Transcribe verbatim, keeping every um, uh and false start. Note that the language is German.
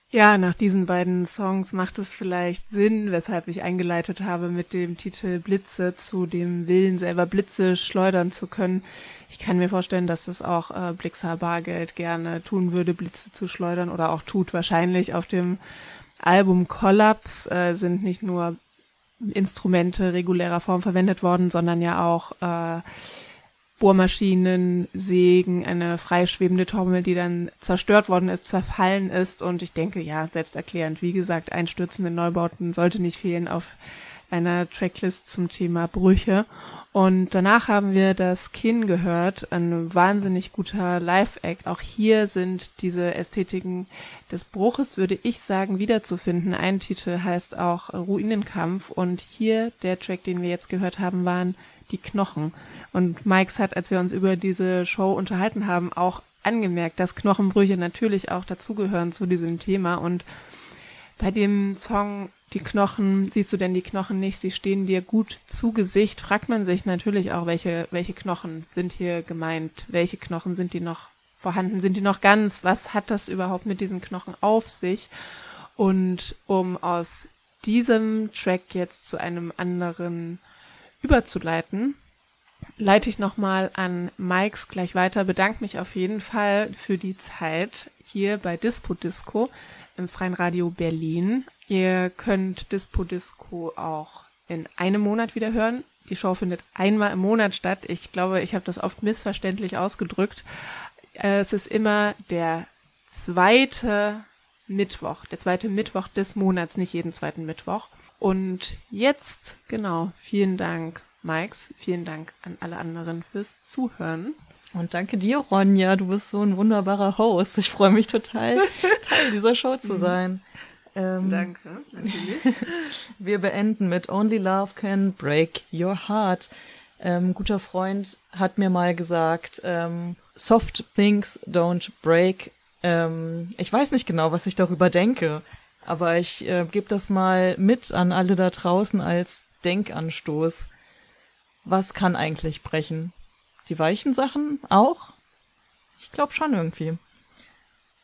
Ja, nach diesen beiden Songs macht es vielleicht Sinn, weshalb ich eingeleitet habe mit dem Titel Blitze zu dem Willen, selber Blitze schleudern zu können. Ich kann mir vorstellen, dass das auch äh, Blixa Bargeld gerne tun würde, Blitze zu schleudern, oder auch tut wahrscheinlich. Auf dem Album Collapse äh, sind nicht nur Instrumente regulärer Form verwendet worden, sondern ja auch äh, Bohrmaschinen, Sägen, eine freischwebende Trommel, die dann zerstört worden ist, zerfallen ist. Und ich denke, ja, selbsterklärend, wie gesagt, einstürzende Neubauten sollte nicht fehlen auf einer Tracklist zum Thema Brüche. Und danach haben wir das Kin gehört, ein wahnsinnig guter Live-Act. Auch hier sind diese Ästhetiken des Bruches, würde ich sagen, wiederzufinden. Ein Titel heißt auch Ruinenkampf, und hier der Track, den wir jetzt gehört haben, waren die Knochen. Und Mikes hat, als wir uns über diese Show unterhalten haben, auch angemerkt, dass Knochenbrüche natürlich auch dazugehören zu diesem Thema. Und bei dem Song Die Knochen, siehst du denn die Knochen nicht, sie stehen dir gut zu Gesicht, fragt man sich natürlich auch, welche, welche Knochen sind hier gemeint, welche Knochen sind die noch vorhanden, sind die noch ganz, was hat das überhaupt mit diesen Knochen auf sich? Und um aus diesem Track jetzt zu einem anderen überzuleiten, leite ich nochmal an Mikes gleich weiter, bedanke mich auf jeden Fall für die Zeit hier bei Dispo Disco im Freien Radio Berlin. Ihr könnt Dispo Disco auch in einem Monat wieder hören. Die Show findet einmal im Monat statt. Ich glaube, ich habe das oft missverständlich ausgedrückt. Es ist immer der zweite Mittwoch, der zweite Mittwoch des Monats, nicht jeden zweiten Mittwoch. Und jetzt, genau, vielen Dank, Mikes, vielen Dank an alle anderen fürs Zuhören. Und danke dir, Ronja, du bist so ein wunderbarer Host. Ich freue mich total, Teil dieser Show zu sein. Ähm, danke, natürlich. Wir beenden mit Only Love Can Break Your Heart. Ähm, guter Freund hat mir mal gesagt, ähm, Soft Things Don't Break. Ähm, ich weiß nicht genau, was ich darüber denke, aber ich äh, gebe das mal mit an alle da draußen als Denkanstoß. Was kann eigentlich brechen? Die weichen Sachen auch? Ich glaube schon irgendwie.